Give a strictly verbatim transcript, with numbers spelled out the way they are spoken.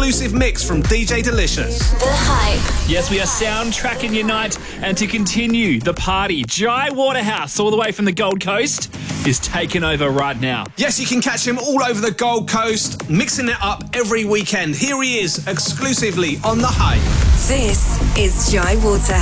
exclusive mix from D J Delicious. The Hype. Yes, we are soundtracking your night, and to continue the party, Jai Waterhouse, all the way from the Gold Coast, is taking over right now. Yes, you can catch him all over the Gold Coast, mixing it up every weekend. Here he is, exclusively on The Hype. This is Jai Waterhouse.